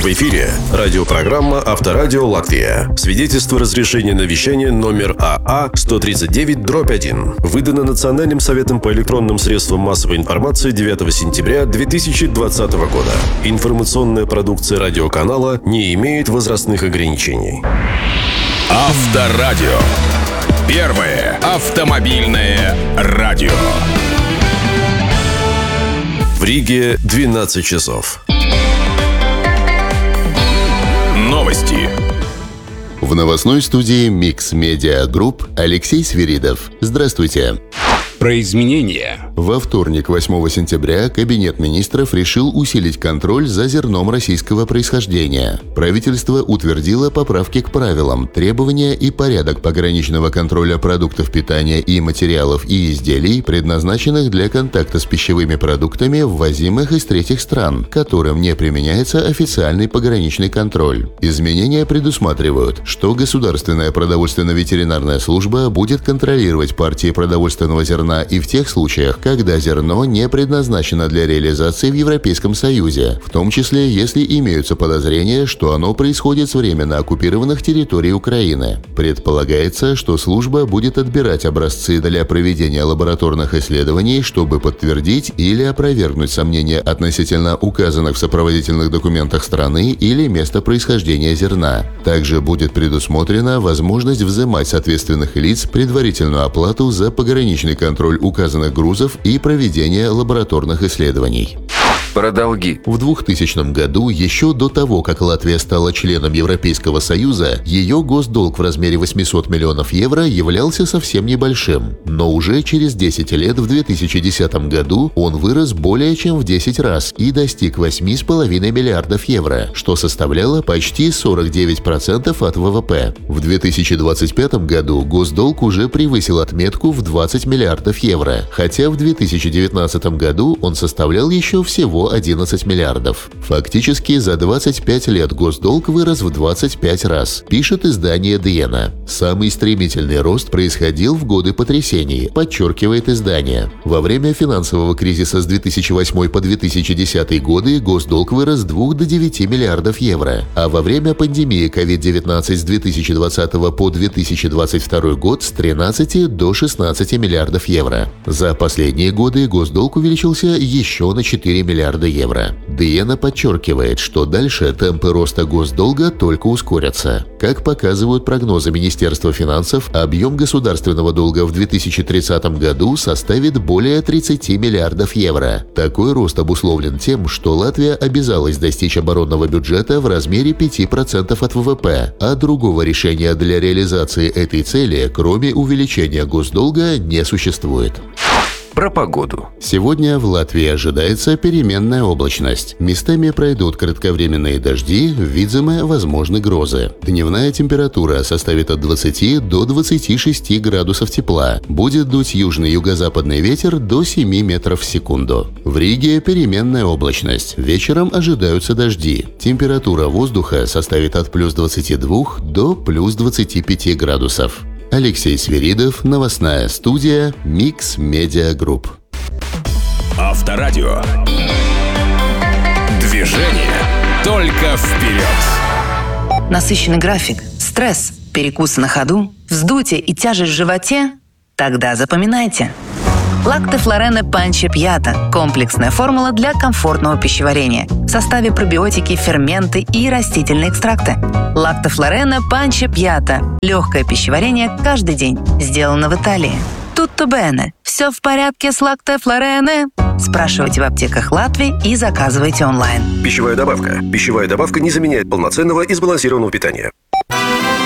В эфире радиопрограмма «Авторадио Латвия». Свидетельство разрешения на вещание номер АА 139/1. Выдано Национальным советом по электронным средствам массовой информации 9 сентября 2020 года. Информационная продукция радиоканала не имеет возрастных ограничений. Авторадио. Первое автомобильное радио. В Риге 12 часов. Новости. В новостной студии Mix Media Group Алексей Свиридов. Здравствуйте. Про изменения. Во вторник, 8 сентября, Кабинет министров решил усилить контроль за зерном российского происхождения. Правительство утвердило поправки к правилам, требования и порядок пограничного контроля продуктов питания и материалов и изделий, предназначенных для контакта с пищевыми продуктами, ввозимых из третьих стран, которым не применяется официальный пограничный контроль. Изменения предусматривают, что Государственная продовольственно-ветеринарная служба будет контролировать партии продовольственного зерна и в тех случаях, когда зерно не предназначено для реализации в Европейском Союзе, в том числе, если имеются подозрения, что оно происходит с временно оккупированных территорий Украины. Предполагается, что служба будет отбирать образцы для проведения лабораторных исследований, чтобы подтвердить или опровергнуть сомнения относительно указанных в сопроводительных документах страны или места происхождения зерна. Также будет предусмотрена возможность взимать с ответственных лиц предварительную оплату за пограничный контроль указанных грузов и проведение лабораторных исследований. Про долги. В 2000 году, еще до того, как Латвия стала членом Европейского Союза, ее госдолг в размере 800 миллионов евро являлся совсем небольшим. Но уже через 10 лет, в 2010 году, он вырос более чем в 10 раз и достиг 8,5 миллиардов евро, что составляло почти 49% от ВВП. В 2025 году госдолг уже превысил отметку в 20 миллиардов евро, хотя в 2019 году он составлял еще всего 11 миллиардов. Фактически за 25 лет госдолг вырос в 25 раз, пишет издание Диена. Самый стремительный рост происходил в годы потрясений, подчеркивает издание. Во время финансового кризиса с 2008 по 2010 годы госдолг вырос с 2 до 9 миллиардов евро, а во время пандемии COVID-19 с 2020 по 2022 год с 13 до 16 миллиардов евро. За последние годы госдолг увеличился еще на 4 миллиарда евро. Диена подчеркивает, что дальше темпы роста госдолга только ускорятся. Как показывают прогнозы Министерства финансов, объем государственного долга в 2030 году составит более 30 миллиардов евро. Такой рост обусловлен тем, что Латвия обязалась достичь оборонного бюджета в размере 5% от ВВП, а другого решения для реализации этой цели, кроме увеличения госдолга, не существует. Про погоду. Сегодня в Латвии ожидается переменная облачность. Местами пройдут кратковременные дожди, видимые возможны грозы. Дневная температура составит от 20 до 26 градусов тепла. Будет дуть южный юго-западный ветер до 7 метров в секунду. В Риге переменная облачность. Вечером ожидаются дожди. Температура воздуха составит от плюс 22 до плюс 25 градусов. Алексей Свиридов, новостная студия Mix Media Group. Авторадио. Движение только вперед. Насыщенный график, стресс, перекусы на ходу, вздутие и тяжесть в животе? Тогда запоминайте. Лакте Флорене Панче Пьята – комплексная формула для комфортного пищеварения. В составе пробиотики, ферменты и растительные экстракты. Лакте Флорене Панче Пьята – легкое пищеварение каждый день. Сделано в Италии. Tutto bene. Все в порядке с Лакте Флорене? Спрашивайте в аптеках Латвии и заказывайте онлайн. Пищевая добавка. Пищевая добавка не заменяет полноценного и сбалансированного питания.